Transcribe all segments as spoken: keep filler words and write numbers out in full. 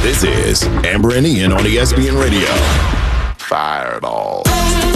This is Amber and Ian on E S P N Radio. Fireball.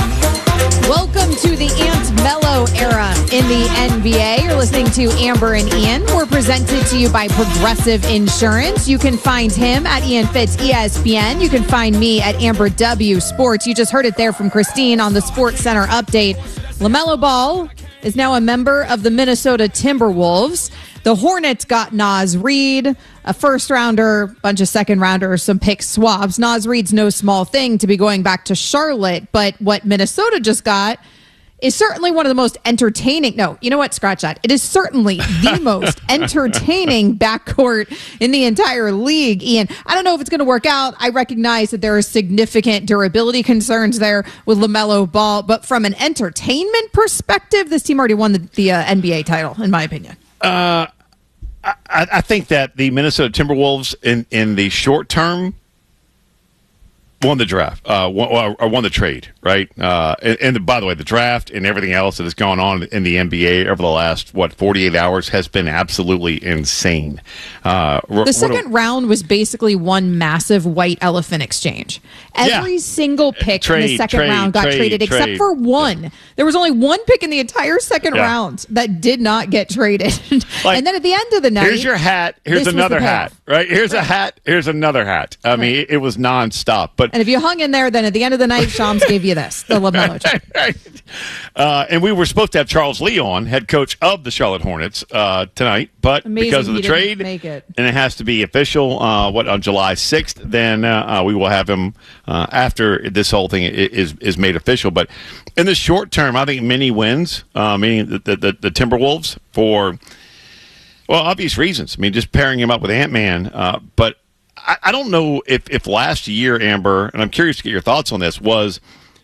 Welcome to the Ant Mello era in the N B A. You're listening to Amber and Ian. We're presented to you by Progressive Insurance. You can find him at Ian Fitz E S P N. You can find me at Amber W Sports. You just heard it there from Christine on the Sports Center update. LaMelo Ball is now a member of the Minnesota Timberwolves. The Hornets got Naz Reid, a first rounder, bunch of second rounders, some pick swaps. Naz Reid's no small thing to be going back to Charlotte, but what Minnesota just got is certainly one of the most entertaining. No, you know what? Scratch that. It is certainly the most entertaining backcourt in the entire league, Ian. I don't know if it's going to work out. I recognize that there are significant durability concerns there with LaMelo Ball, but from an entertainment perspective, this team already won the, the uh, N B A title, in my opinion. Uh, I, I think that the Minnesota Timberwolves in, in the short term won the draft, uh, won, or won the trade, right? Uh, and, and by the way, the draft and everything else that has gone on in the N B A over the last, what, forty-eight hours has been absolutely insane. Uh, the second a, round was basically one massive white elephant exchange. Every yeah. single pick trade, in the second trade, round got trade, traded trade. except for one. Yeah. There was only one pick in the entire second yeah. round that did not get traded. Like, and then at the end of the night, here's your hat. Here's another hat, right? Here's right. a hat. Here's another hat. I right. mean, it, it was nonstop. But and if you hung in there, then at the end of the night, Shams gave you this, the LaMelo trade. uh, and we were supposed to have Charles Lee on, head coach of the Charlotte Hornets, uh, tonight. But Amazing because of the trade, make it. and it has to be official, uh, what, on July sixth, then uh, uh, we will have him uh, after this whole thing is is made official. But in the short term, I think many wins, uh, meaning the, the, the Timberwolves, for, well, obvious reasons. I mean, just pairing him up with Ant-Man. Uh, but I, I don't know if, if last year, Amber, and I'm curious to get your thoughts on this, was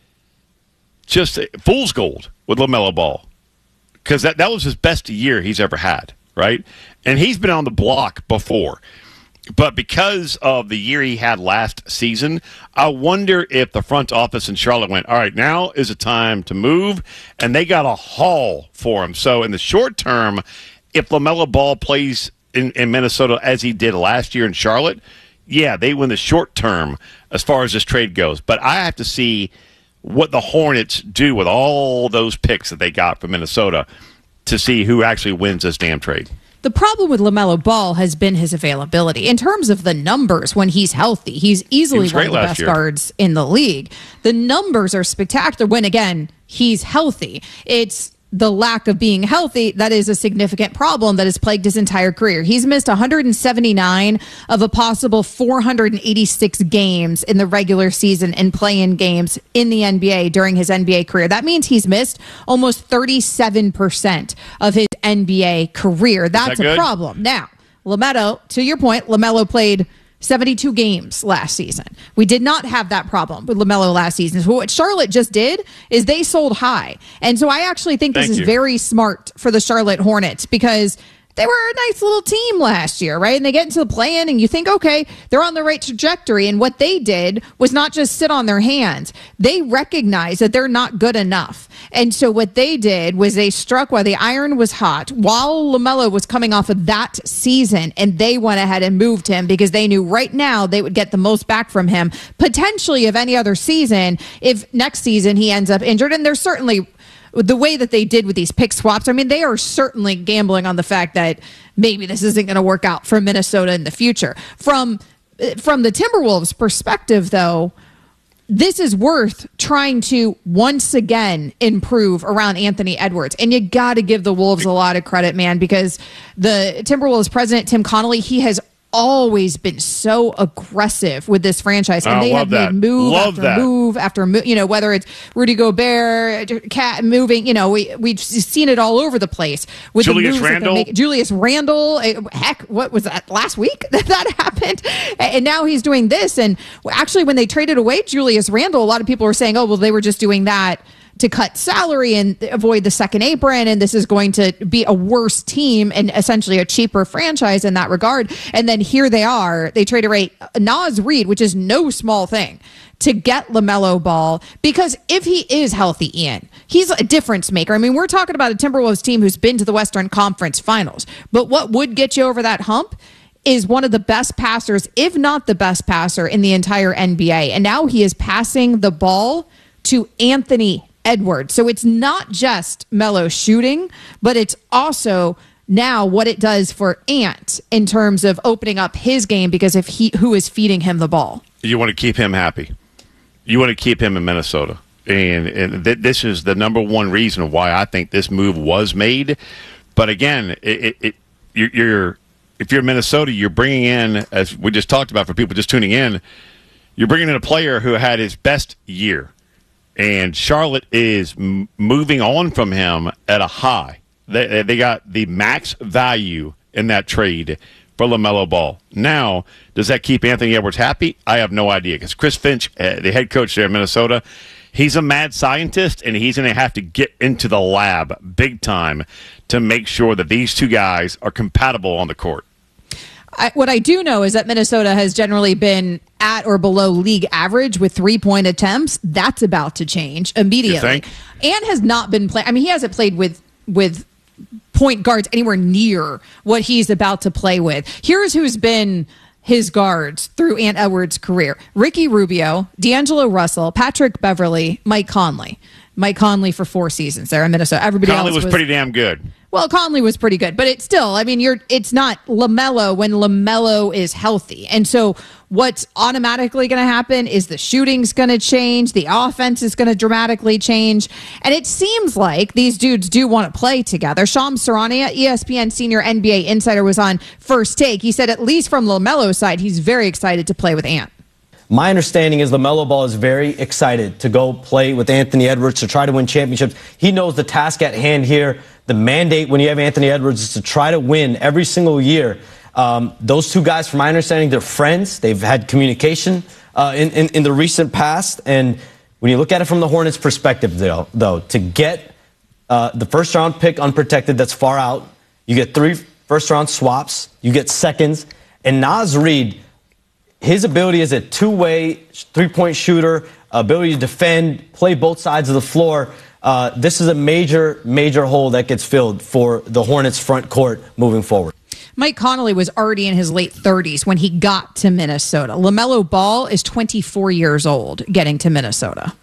just fool's gold with LaMelo Ball. Because that, that was his best year he's ever had, right? And he's been on the block before. But because of the year he had last season, I wonder if the front office in Charlotte went, all right, now is the time to move, and they got a haul for him. So in the short term, if LaMelo Ball plays in, in Minnesota as he did last year in Charlotte, yeah, they win the short term as far as this trade goes. But I have to see what the Hornets do with all those picks that they got from Minnesota to see who actually wins this damn trade. The problem with LaMelo Ball has been his availability. In terms of the numbers, when he's healthy, he's easily he one of the best year. guards in the league. The numbers are spectacular when, again, he's healthy. It's the lack of being healthy that is a significant problem that has plagued his entire career. He's missed one hundred seventy-nine of a possible four hundred eighty-six games in the regular season and play-in games in the N B A during his N B A career. That means he's missed almost thirty-seven percent of his N B A career. That's that a problem. Now, LaMelo, to your point, LaMelo played seventy-two games last season. We did not have that problem with LaMelo last season. So what Charlotte just did is they sold high. And so I actually think this Thank is you. very smart for the Charlotte Hornets because they were a nice little team last year, right? And they get into the play-in and you think, okay, they're on the right trajectory. And what they did was not just sit on their hands. They recognized that they're not good enough. And so what they did was they struck while the iron was hot, while LaMelo was coming off of that season, and they went ahead and moved him because they knew right now they would get the most back from him, potentially of any other season, if next season he ends up injured. And there's certainly the way that they did with these pick swaps, I mean, they are certainly gambling on the fact that maybe this isn't going to work out for Minnesota in the future. From from the Timberwolves' perspective, though, this is worth trying to once again improve around Anthony Edwards. And you got to give the Wolves a lot of credit, man, because the Timberwolves president, Tim Connolly, he has always been so aggressive with this franchise, and I they have that. made move love after that. move after move. You know, whether it's Rudy Gobert, Cat moving. You know, we we've seen it all over the place with Julius the moves Randle. That make, Julius Randle. eh, Heck, what was that last week that that happened? And now he's doing this. And actually, when they traded away Julius Randle, a lot of people were saying, "Oh, well, they were just doing that to cut salary and avoid the second apron, and this is going to be a worse team and essentially a cheaper franchise in that regard." And then here they are. They trade away Naz Reid, which is no small thing, to get LaMelo Ball, because if he is healthy, Ian, he's a difference maker. I mean, we're talking about a Timberwolves team who's been to the Western Conference Finals, but what would get you over that hump is one of the best passers, if not the best passer in the entire N B A. And now he is passing the ball to Anthony Edwards. So it's not just Melo shooting, but it's also now what it does for Ant in terms of opening up his game, because if he who is feeding him the ball. You want to keep him happy. You want to keep him in Minnesota. And, and th- this is the number one reason why I think this move was made. But again, it, it, it you're, you're if you're Minnesota, you're bringing in, as we just talked about for people just tuning in, you're bringing in a player who had his best year. And Charlotte is m- moving on from him at a high. They, they got the max value in that trade for LaMelo Ball. Now, does that keep Anthony Edwards happy? I have no idea, because Chris Finch, uh, the head coach there in Minnesota, he's a mad scientist, and he's going to have to get into the lab big time to make sure that these two guys are compatible on the court. I, what I do know is that Minnesota has generally been at or below league average with three-point attempts. That's about to change immediately. You think? And has not been playing. I mean, he hasn't played with with point guards anywhere near what he's about to play with. Here's who's been his guards through Ant Edwards' career: Ricky Rubio, D'Angelo Russell, Patrick Beverley, Mike Conley. Mike Conley for four seasons there in Minnesota. Everybody Conley else was, was pretty damn good. Well, Conley was pretty good, but it's still, I mean, you're it's not LaMelo when LaMelo is healthy. And so what's automatically going to happen is the shooting's going to change, the offense is going to dramatically change, and it seems like these dudes do want to play together. Shams Charania, E S P N senior N B A insider, was on First Take. He said at least from LaMelo's side, he's very excited to play with Ant. My understanding is LaMelo Ball is very excited to go play with Anthony Edwards to try to win championships. He knows the task at hand here. The mandate when you have Anthony Edwards is to try to win every single year. Um, those two guys, from my understanding, they're friends. They've had communication uh, in, in, in the recent past. And when you look at it from the Hornets' perspective, though, though to get uh, the first-round pick unprotected that's far out, you get three first-round swaps, you get seconds, and Naz Reid, his ability as a two-way three-point shooter, ability to defend, play both sides of the floor, uh, this is a major, major hole that gets filled for the Hornets' front court moving forward. Mike Conley was already in his late thirties when he got to Minnesota. LaMelo Ball is twenty-four years old getting to Minnesota.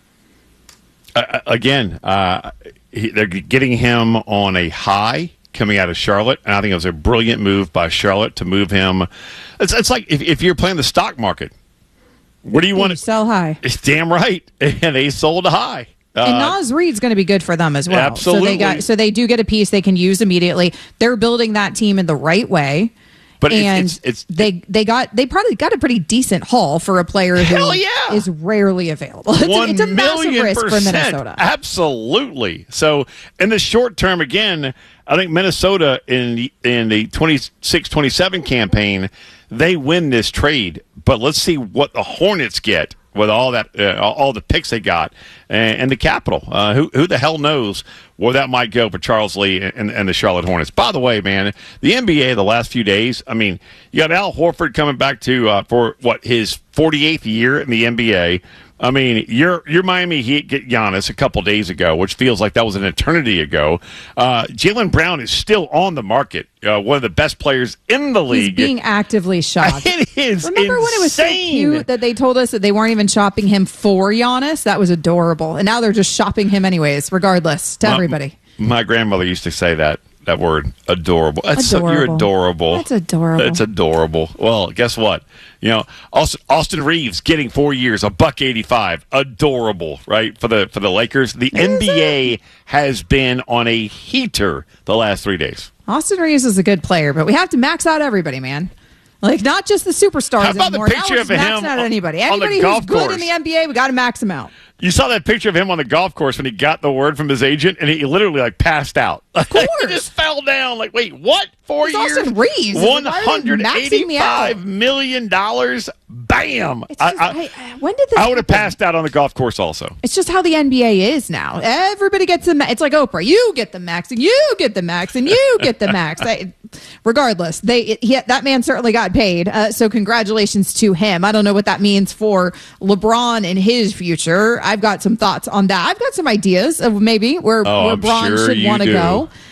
Uh, again, uh, he, they're getting him on a high coming out of Charlotte, and I think it was a brilliant move by Charlotte to move him. It's, it's like if, if you're playing the stock market, where do you want to sell high? It's damn right, and they sold high. Uh, and Naz Reid's going to be good for them as well. Absolutely. So they got, so they do get a piece they can use immediately. They're building that team in the right way. But and it's, it's, it's, they they got they probably got a pretty decent haul for a player who hell yeah. is rarely available. It's, One a, it's a massive risk percent. for Minnesota. Absolutely. So in the short term, again, I think Minnesota in the, in the twenty-six twenty-seven campaign, they win this trade. But let's see what the Hornets get with all that, uh, all the picks they got, and, and the capital. Uh, who who the hell knows where that might go for Charles Lee and, and the Charlotte Hornets. By the way, man, the N B A the last few days, I mean, you got Al Horford coming back to uh, for what his forty-eighth year in the N B A. I mean, your your Miami Heat get Giannis a couple days ago, which feels like that was an eternity ago. Uh, Jaylen Brown is still on the market, uh, one of the best players in the league. He's being actively shopped. It is Remember insane. when it was so cute that they told us that they weren't even shopping him for Giannis? That was adorable. And now they're just shopping him anyways, regardless, to my, everybody. My grandmother used to say that. That word, adorable. That's adorable. So, you're adorable. That's adorable. It's adorable. Well, guess what? You know, Austin, Austin Reeves getting four years, a buck eighty-five. Adorable, right? For the for the Lakers, the Is N B A it? has been on a heater the last three days. Austin Reeves is a good player, but we have to max out everybody, man. Like, not just the superstars How about anymore. the Now picture we're of just him maxing out on- anybody. on the Anybody who's golf good course? in the N B A, we got to max them out. You saw that picture of him on the golf course when he got the word from his agent, and he literally like passed out. Of course. He just fell down. Like, wait, what? Four It's years? Austin Reeves. One Why are they hundred maxing me out? eighty-five million dollars. Bam! It's I, just, I, I- when did this I would have happen? passed out on the golf course also. It's just how the N B A is now. Everybody gets a max. It's like Oprah. You get the max, and you get the max, and you get the max. I, regardless, they he, that man certainly got paid. Uh, so congratulations to him. I don't know what that means for LeBron and his future. I've got some thoughts on that. I've got some ideas of maybe where, Oh, where I'm Bron sure should you want to do. go.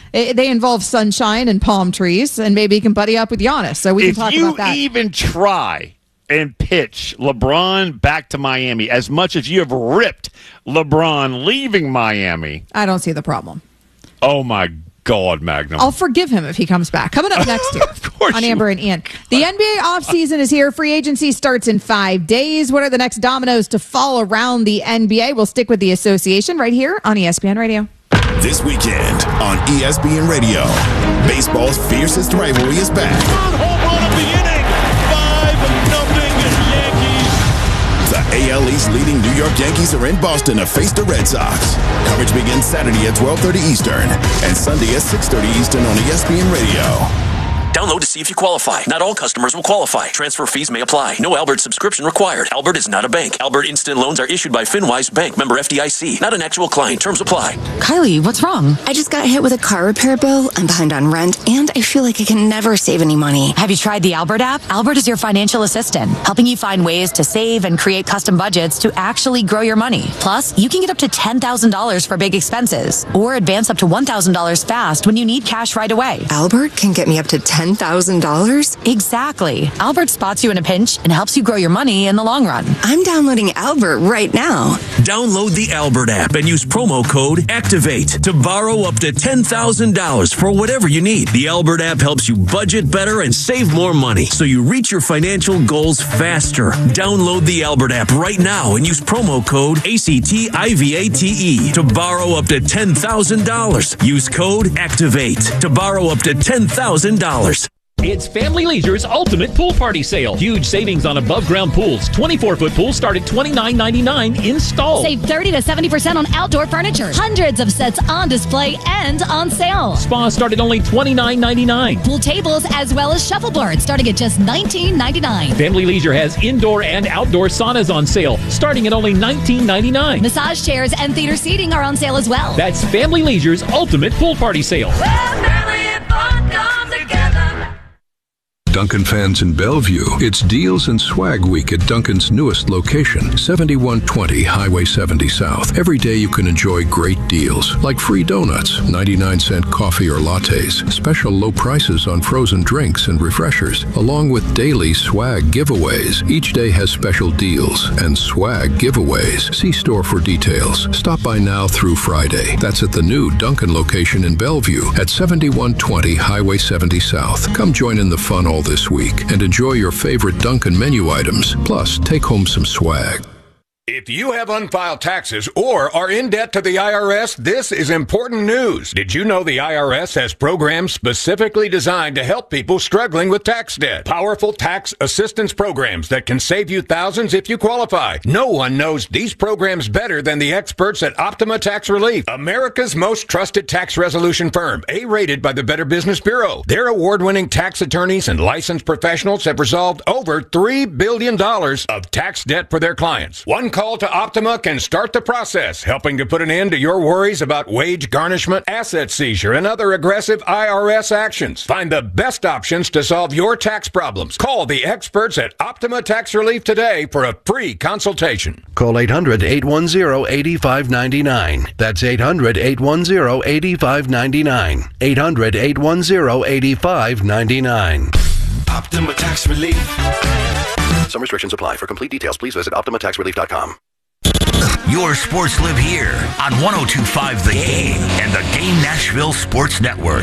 it, they involve sunshine and palm trees, and maybe he can buddy up with Giannis. So we can if talk you about that. even try and pitch LeBron back to Miami, as much as you have ripped LeBron leaving Miami, I don't see the problem. Oh, my God, Magnum. I'll forgive him if he comes back. Coming up next year on Amber and Ian. The N B A offseason is here. Free agency starts in five days. What are the next dominoes to fall around the N B A? We'll stick with the association right here on E S P N Radio. This weekend on E S P N Radio, baseball's fiercest rivalry is back. Third home run of the inning. five nothing Yankees. The A L East leading New York Yankees are in Boston to face the Red Sox. Coverage begins Saturday at twelve thirty Eastern and Sunday at six thirty Eastern on E S P N Radio. Download to see if you qualify. Not all customers will qualify. Transfer fees may apply. No Albert subscription required. Albert is not a bank. Albert Instant Loans are issued by FinWise Bank, member F D I C. Not an actual client. Terms apply. Kylie, what's wrong? I just got hit with a car repair bill. I'm behind on rent, and I feel like I can never save any money. Have you tried the Albert app? Albert is your financial assistant, helping you find ways to save and create custom budgets to actually grow your money. Plus, you can get up to ten thousand dollars for big expenses, or advance up to one thousand dollars fast when you need cash right away. Albert can get me up to ten thousand dollars? Exactly. Albert spots you in a pinch and helps you grow your money in the long run. I'm downloading Albert right now. Download the Albert app and use promo code ACTIVATE to borrow up to ten thousand dollars for whatever you need. The Albert app helps you budget better and save more money so you reach your financial goals faster. Download the Albert app right now and use promo code ACTIVATE to borrow up to ten thousand dollars. Use code ACTIVATE to borrow up to ten thousand dollars. It's Family Leisure's Ultimate Pool Party Sale. Huge savings on above-ground pools. twenty-four foot pools start at twenty-nine ninety-nine installed. Save thirty to seventy percent on outdoor furniture. Hundreds of sets on display and on sale. Spas start at only twenty-nine ninety-nine. Pool tables as well as shuffleboards starting at just nineteen ninety-nine. Family Leisure has indoor and outdoor saunas on sale starting at only nineteen ninety-nine. Massage chairs and theater seating are on sale as well. That's Family Leisure's Ultimate Pool Party Sale. Where family and fun come together. Dunkin' fans in Bellevue, it's Deals and Swag Week at Dunkin's newest location, seventy-one twenty Highway seventy South. Every day you can enjoy great deals, like free donuts, ninety-nine cent coffee or lattes, special low prices on frozen drinks and refreshers, along with daily swag giveaways. Each day has special deals and swag giveaways. See store for details. Stop by now through Friday. That's at the new Dunkin' location in Bellevue at seventy-one twenty Highway seventy South. Come join in the fun all this week and enjoy your favorite Dunkin' menu items. Plus, take home some swag. If you have unfiled taxes or are in debt to the I R S, this is important news. Did you know the I R S has programs specifically designed to help people struggling with tax debt? Powerful tax assistance programs that can save you thousands if you qualify. No one knows these programs better than the experts at Optima Tax Relief, America's most trusted tax resolution firm, A-rated by the Better Business Bureau. Their award-winning tax attorneys and licensed professionals have resolved over three billion dollars of tax debt for their clients. One call to Optima can start the process, helping to put an end to your worries about wage garnishment, asset seizure, and other aggressive I R S actions. Find the best options to solve your tax problems. Call the experts at Optima Tax Relief today for a free consultation. Call eight hundred, eight one zero, eight five nine nine. That's eight hundred, eight one zero, eight five nine nine. eight hundred, eight one zero, eight five nine nine. Optima Tax Relief. Some restrictions apply. For complete details, please visit optima tax relief dot com. Your sports live here on one oh two point five The Game and the Game Nashville Sports Network.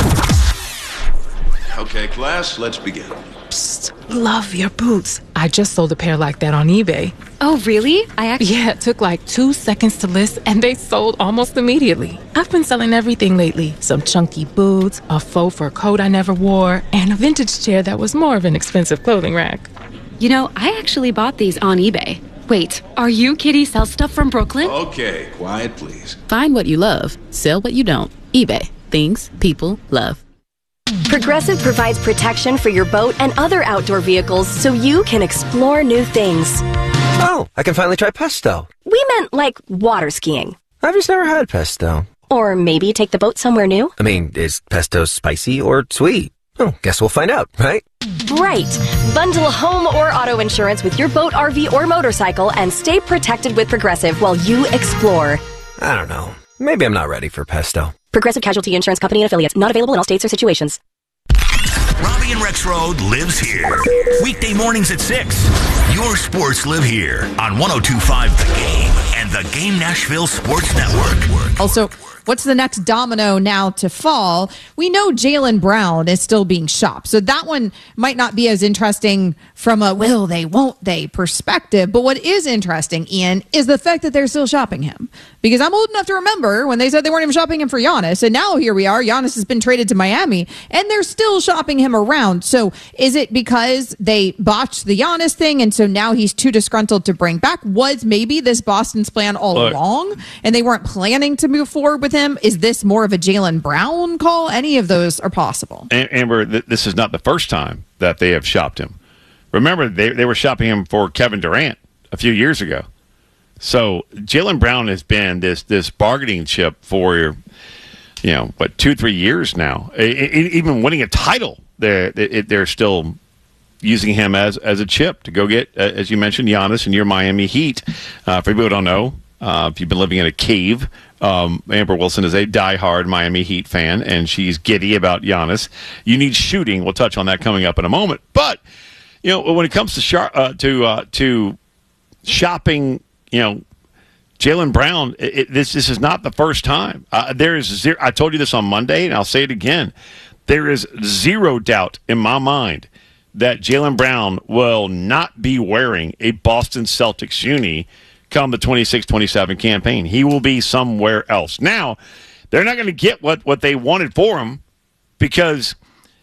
Okay, class, let's begin. Psst, love your boots. I just sold a pair like that on eBay. Oh, really? I actually... Yeah, it took like two seconds to list, and they sold almost immediately. I've been selling everything lately. Some chunky boots, a faux fur coat I never wore, and a vintage chair that was more of an expensive clothing rack. You know, I actually bought these on eBay. Wait, are you Kitty Sell Stuff from Brooklyn? Okay, quiet please. Find what you love, sell what you don't. eBay. Things people love. Progressive provides protection for your boat and other outdoor vehicles so you can explore new things. Oh, I can finally try pesto. We meant like water skiing. I've just never had pesto. Or maybe take the boat somewhere new. I mean, is pesto spicy or sweet? Oh, guess we'll find out, right? Right. Bundle home or auto insurance with your boat, R V, or motorcycle and stay protected with Progressive while you explore. I don't know. Maybe I'm not ready for pesto. Progressive Casualty Insurance Company and Affiliates. Not available in all states or situations. Robbie and Rex Road lives here. Weekday mornings at six. Your sports live here on one oh two point five The Game and the Game Nashville Sports Network. Also, what's the next domino now to fall? We know Jaylen Brown is still being shopped. So that one might not be as interesting from a will they, won't they perspective. But what is interesting, Ian, is the fact that they're still shopping him. Because I'm old enough to remember when they said they weren't even shopping him for Giannis. And now here we are. Giannis has been traded to Miami and they're still shopping him around. So is it because they botched the Giannis thing and so now he's too disgruntled to bring back? Was maybe this Boston's plan all Look. along and they weren't planning to move forward with him? Is this more of a Jaylen Brown call? Any of those are possible. Amber, this is not the first time that they have shopped him. Remember, they, they were shopping him for Kevin Durant a few years ago. So Jaylen Brown has been this this bargaining chip for, you know, what, two, three years now. It, it, even winning a title, they're, it, they're still using him as, as a chip to go get, uh, as you mentioned, Giannis and your Miami Heat. Uh, for people who don't know, uh, if you've been living in a cave, Um, Amber Wilson is a diehard Miami Heat fan, and she's giddy about Giannis. You need shooting. We'll touch on that coming up in a moment. But, you know, when it comes to shar- uh, to uh, to shopping, you know, Jaylen Brown, it, it, this this is not the first time. Uh, there is zero. I told you this on Monday, and I'll say it again. There is zero doubt in my mind that Jaylen Brown will not be wearing a Boston Celtics uni come the twenty-six twenty-seven campaign. He will be somewhere else. Now, they're not going to get what, what they wanted for him because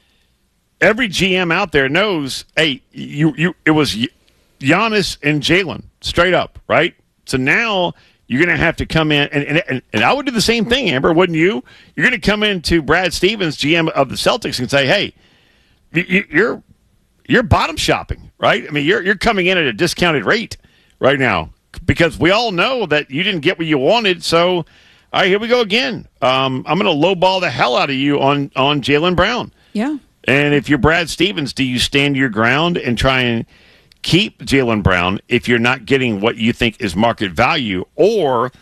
every G M out there knows, hey, you you it was Giannis and Jaylen, straight up, right? So now you're going to have to come in, and, and, and I would do the same thing, Amber, wouldn't you? You're going to come into Brad Stevens, G M of the Celtics, and say, hey, you, you're you're bottom shopping, right? I mean, you're you're coming in at a discounted rate right now. Because we all know that you didn't get what you wanted, so all right, here we go again. Um, I'm going to lowball the hell out of you on, on Jaylen Brown. Yeah. And if you're Brad Stevens, do you stand your ground and try and keep Jaylen Brown if you're not getting what you think is market value, or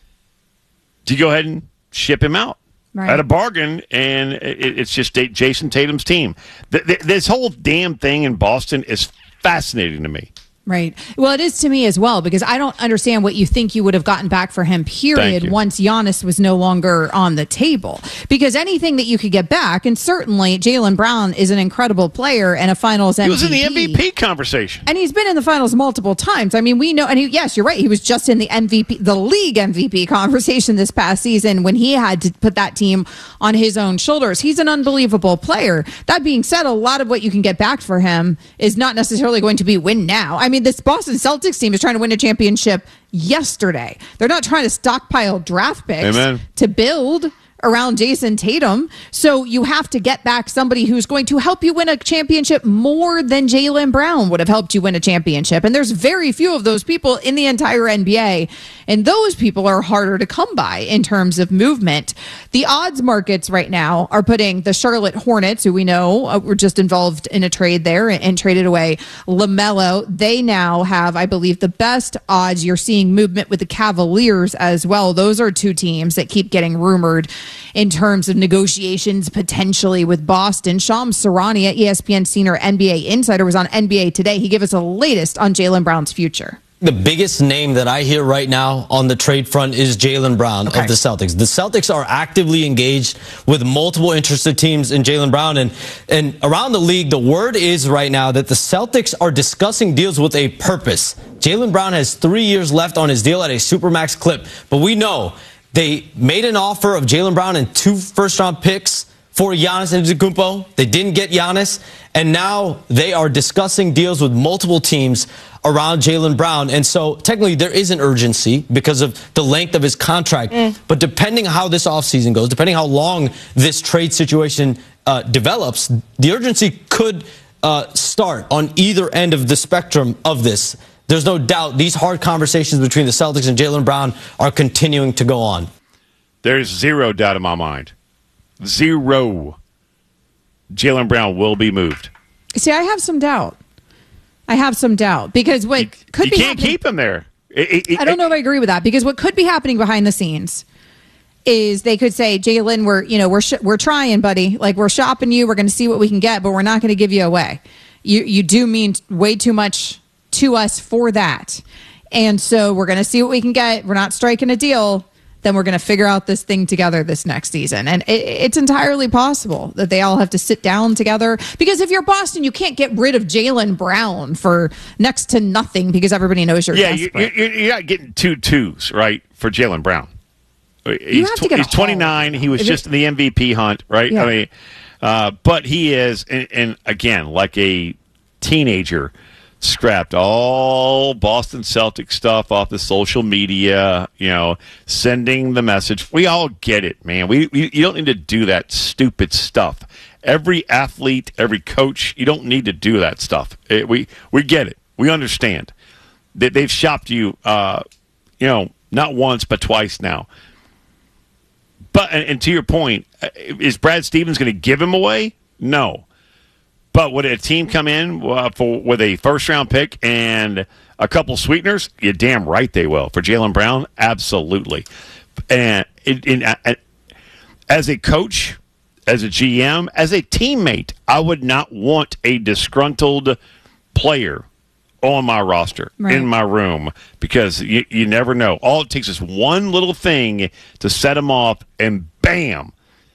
do you go ahead and ship him out right. at a bargain? And it, it's just Jason Tatum's team. Th- th- this whole damn thing in Boston is fascinating to me. Right. Well, it is to me as well, because I don't understand what you think you would have gotten back for him, period, once Giannis was no longer on the table. Because anything that you could get back, and certainly Jaylen Brown is an incredible player and a finals M V P. He was in the M V P conversation. And he's been in the finals multiple times. I mean, we know, and he, yes, you're right, he was just in the M V P, the league M V P conversation this past season when he had to put that team on his own shoulders. He's an unbelievable player. That being said, a lot of what you can get back for him is not necessarily going to be win now. I mean, I mean, this Boston Celtics team is trying to win a championship yesterday. They're not trying to stockpile draft picks Amen. to build around Jason Tatum. So you have to get back somebody who's going to help you win a championship more than Jaylen Brown would have helped you win a championship. And there's very few of those people in the entire N B A. And those people are harder to come by in terms of movement. The odds markets right now are putting the Charlotte Hornets, who we know uh, were just involved in a trade there and, and traded away LaMelo. They now have, I believe, the best odds. You're seeing movement with the Cavaliers as well. Those are two teams that keep getting rumored in terms of negotiations potentially with Boston. Shams Charania, E S P N senior N B A insider, was on N B A Today. He gave us the latest on Jaylen Brown's future. The biggest name that I hear right now on the trade front is Jaylen Brown okay. of the Celtics. The Celtics are actively engaged with multiple interested teams in Jaylen Brown. And, and around the league, the word is right now that the Celtics are discussing deals with a purpose. Jaylen Brown has three years left on his deal at a supermax clip. But we know they made an offer of Jaylen Brown and two first-round picks for Giannis Antetokounmpo. They didn't get Giannis. And now they are discussing deals with multiple teams around Jaylen Brown. And so technically there is an urgency because of the length of his contract. Mm. But depending on how this offseason goes, depending how long this trade situation uh, develops, the urgency could uh, start on either end of the spectrum of this. There's no doubt these hard conversations between the Celtics and Jaylen Brown are continuing to go on. There's zero doubt in my mind. Zero. Jaylen Brown will be moved. See, I have some doubt. I have some doubt because what you, could you be can't keep him there. It, it, I don't know if I agree with that because what could be happening behind the scenes is they could say, Jalen, we're, you know, we're, sh- we're trying, buddy. Like, we're shopping you. We're going to see what we can get, but we're not going to give you away. You, you do mean way too much to us for that. And so we're going to see what we can get. We're not striking a deal. Then we're going to figure out this thing together this next season. And it, it's entirely possible that they all have to sit down together. Because if you're Boston, you can't get rid of Jaylen Brown for next to nothing because everybody knows you're yeah, desperate. you're, you're not getting two twos, right, for Jaylen Brown. He's, you have to get he's twenty-nine. He was if just it, in the M V P hunt, right? Yeah. I mean, uh, but he is, and, and again, like a teenager, scrapped all Boston Celtics stuff off the social media, you know, sending the message. We all get it, man. We, we you don't need to do that stupid stuff. Every athlete, every coach, you don't need to do that stuff. It, we we get it. We understand that they've shopped you, uh, you know, not once but twice now. But and, and to your point, is Brad Stevens going to give him away? No. But would a team come in uh, for with a first-round pick and a couple sweeteners? You're damn right they will. For Jaylen Brown, absolutely. And in, in, uh, as a coach, as a G M, as a teammate, I would not want a disgruntled player on my roster, right, in my room, because you, you never know. All it takes is one little thing to set them off, and bam,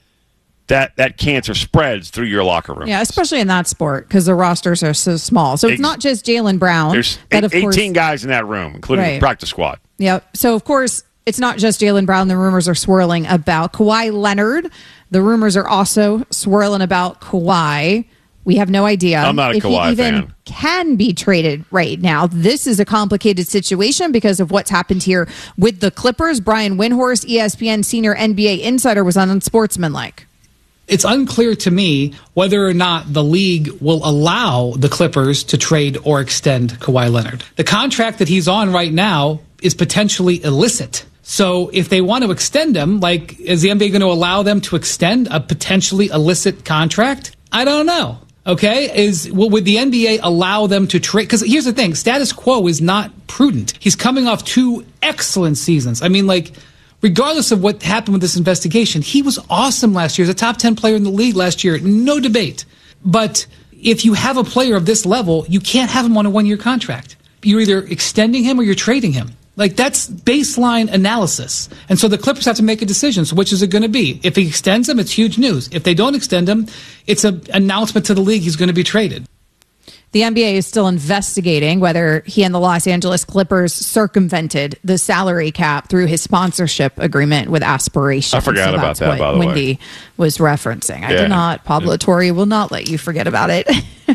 that that cancer spreads through your locker room. Yeah, especially in that sport because the rosters are so small. So it's Ex- not just Jaylen Brown. There's but of eighteen course, guys in that room, including right, the practice squad. Yep. So, of course, it's not just Jaylen Brown. The rumors are swirling about Kawhi Leonard. The rumors are also swirling about Kawhi. We have no idea I'm not a if Kawhi he even fan. can be traded right now. This is a complicated situation because of what's happened here with the Clippers. Brian Windhorst, E S P N senior N B A insider, was on Unsportsmanlike. It's unclear to me whether or not the league will allow the Clippers to trade or extend Kawhi Leonard. The contract that he's on right now is potentially illicit. So if they want to extend him, like, is the N B A going to allow them to extend a potentially illicit contract? I don't know. Okay, is well, would the N B A allow them to trade? Because here's the thing, status quo is not prudent. He's coming off two excellent seasons. I mean, like, regardless of what happened with this investigation, he was awesome last year. He was a top ten player in the league last year, no debate. But if you have a player of this level, you can't have him on a one-year contract. You're either extending him or you're trading him. Like, that's baseline analysis. And so the Clippers have to make a decision. So which is it going to be? If he extends him, it's huge news. If they don't extend him, it's an announcement to the league he's going to be traded. The N B A is still investigating whether he and the Los Angeles Clippers circumvented the salary cap through his sponsorship agreement with Aspirations. I forgot so about that's that, what by the Wendy way. was referencing. I Yeah. do not. Pablo Yeah. Torre will not let you forget about it,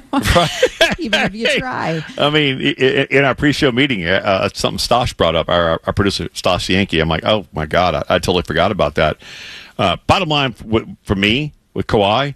even if you try. I mean, i- i- in our pre-show meeting, uh, something Stosh brought up, our, our producer, Stosh Yankee. I'm like, oh, my God, I, I totally forgot about that. Uh, bottom line, for, for me, with Kawhi,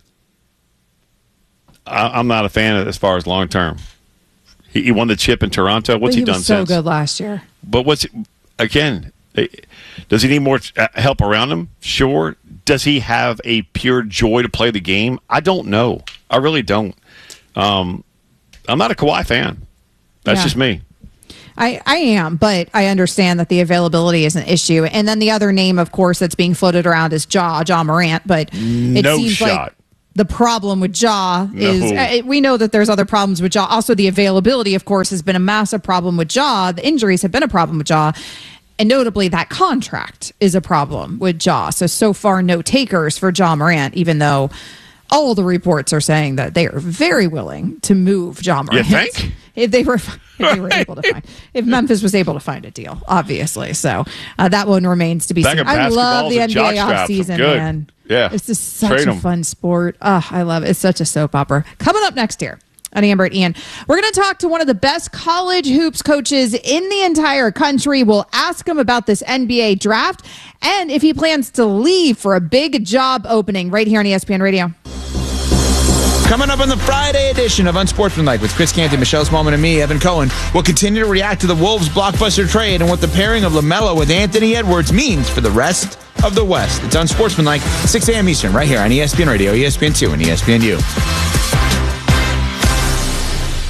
I, I'm not a fan of it as far as long-term. He, he won the chip in Toronto. What's But he, he, done was so since? good last year. But what's, again, eh, does he need more uh, help around him? Sure. Does he have a pure joy to play the game? I don't know. I really don't. Um, I'm not a Kawhi fan. That's Yeah. just me. I, I am, but I understand that the availability is an issue. And then the other name, of course, that's being floated around is Ja, Ja Morant. But it No seems shot. like the problem with Ja is No. uh, we know that there's other problems with Ja. Also, the availability, of course, has been a massive problem with Ja. The injuries have been a problem with Ja. And notably, that contract is a problem with Ja. So, so far, no takers for Ja Morant, even though all the reports are saying that they are very willing to move Ja Morant. You think? If they were, if they were able to find, if Memphis was able to find a deal, obviously. So uh, that one remains to be Bag seen. of I love basketballs the N and B A jockstraps. offseason, Good. man. Yeah. It's just such Trade a 'em. fun sport. Oh, I love it. It's such a soap opera. Coming up next year on Amber and Ian, we're going to talk to one of the best college hoops coaches in the entire country. We'll ask him about this N B A draft and if he plans to leave for a big job opening right here on E S P N Radio. Coming up on the Friday edition of Unsportsmanlike with Chris Canty, Michelle Smallman, and me, Evan Cohen, we'll continue to react to the Wolves' blockbuster trade and what the pairing of LaMelo with Anthony Edwards means for the rest of the West. It's Unsportsmanlike, six a.m. Eastern, right here on E S P N Radio, E S P N two, and E S P N U.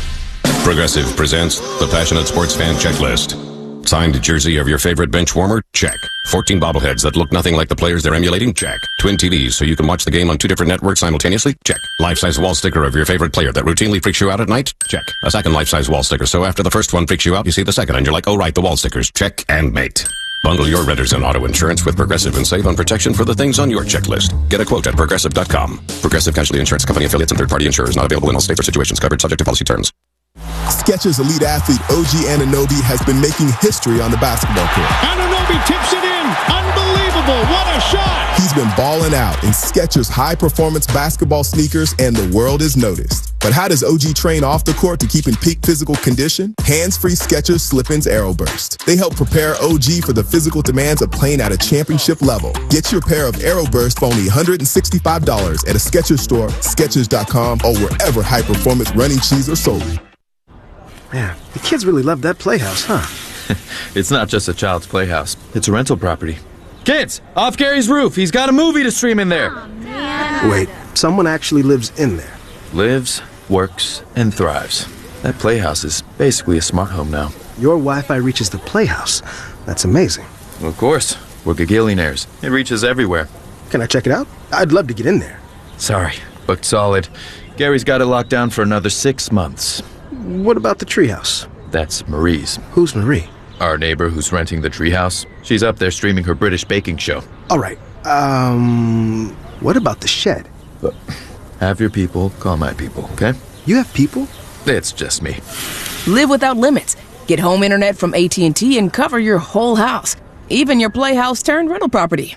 Progressive presents the Passionate Sports Fan Checklist. Signed jersey of your favorite bench warmer, Check. fourteen bobbleheads that look nothing like the players they're emulating? Check. Twin T Vs so you can watch the game on two different networks simultaneously? Check. Life-size wall sticker of your favorite player that routinely freaks you out at night? Check. A second life-size wall sticker so after the first one freaks you out, you see the second and you're like, oh right, the wall stickers. Check and mate. Bundle your renters and auto insurance with Progressive and save on protection for the things on your checklist. Get a quote at Progressive dot com. Progressive Casualty Insurance Company affiliates and third-party insurers not available in all states or situations covered subject to policy terms. Skechers elite athlete O G Anunoby has been making history on the basketball court. Anunoby tips it in. Unbelievable. What a shot. He's been balling out in Skechers high-performance basketball sneakers, and the world is noticed. But how does O G train off the court to keep in peak physical condition? Hands-free Skechers Slip-ins Aeroburst. They help prepare O G for the physical demands of playing at a championship level. Get your pair of Aeroburst for only one hundred sixty-five dollars at a Skechers store, Skechers dot com, or wherever high-performance running shoes are sold. Man, the kids really love that playhouse, huh? It's not just a child's playhouse. It's a rental property. Kids, off Gary's roof. He's got a movie to stream in there. Oh, man. Wait, someone actually lives in there? Lives, works, and thrives. That playhouse is basically a smart home now. Your Wi-Fi reaches the playhouse. That's amazing. Well, of course. We're gagillionaires. It reaches everywhere. Can I check it out? I'd love to get in there. Sorry, booked solid. Gary's got it locked down for another six months. What about the treehouse? That's Marie's. Who's Marie? Our neighbor who's renting the treehouse. She's up there streaming her British baking show. All right. Um, what about the shed? But have your people call my people, okay? You have people? It's just me. Live without limits. Get home internet from A T and T and cover your whole house. Even your playhouse turned rental property.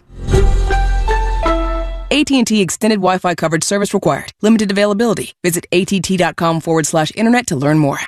A T and T extended Wi-Fi coverage service required. Limited availability. Visit att.com forward slash internet to learn more.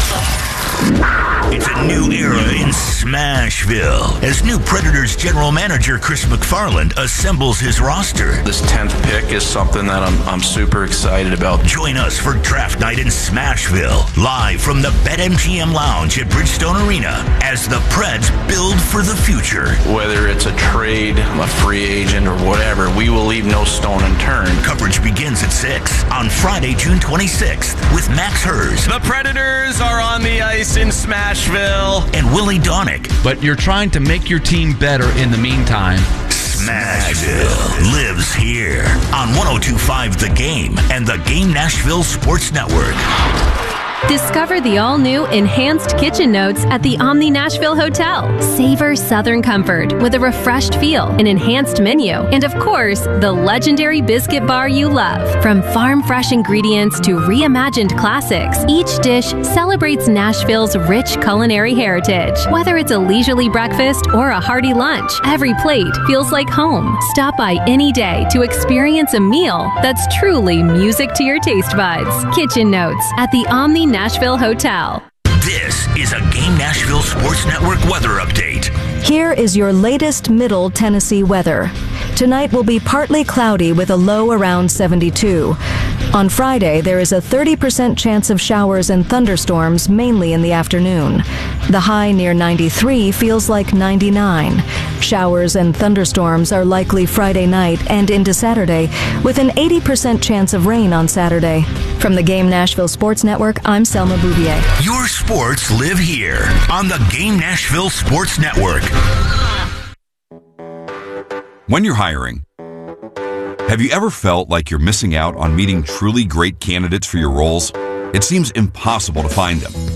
It's a new era in Smashville as new Predators general manager Chris McFarland assembles his roster. This tenth pick is something that I'm, I'm super excited about. Join us for draft night in Smashville, live from the BetMGM Lounge at Bridgestone Arena as the Preds build for the future. Whether it's a trade, a free agent, or whatever, we will leave no stone unturned. Coverage begins at six on Friday, June twenty-sixth with Max Hers. The Predators are on the ice in Smashville. And Willie Donick. But you're trying to make your team better in the meantime. Smashville lives here on one oh two point five The Game and the Game Nashville Sports Network. Discover the all-new Enhanced Kitchen Notes at the Omni Nashville Hotel. Savor Southern comfort with a refreshed feel, an enhanced menu, and of course, the legendary biscuit bar you love. From farm-fresh ingredients to reimagined classics, each dish celebrates Nashville's rich culinary heritage. Whether it's a leisurely breakfast or a hearty lunch, every plate feels like home. Stop by any day to experience a meal that's truly music to your taste buds. Kitchen Notes at the Omni Nashville Hotel. This is a Game Nashville Sports Network weather update. Here is your latest Middle Tennessee weather. Tonight will be partly cloudy with a low around seventy-two. On Friday, there is a thirty percent chance of showers and thunderstorms, mainly in the afternoon. The high near ninety-three feels like ninety-nine. Showers and thunderstorms are likely Friday night and into Saturday, with an eighty percent chance of rain on Saturday. From the Game Nashville Sports Network, I'm Selma Bouvier. Your sports live here on the Game Nashville Sports Network. When you're hiring, have you ever felt like you're missing out on meeting truly great candidates for your roles? It seems impossible to find them.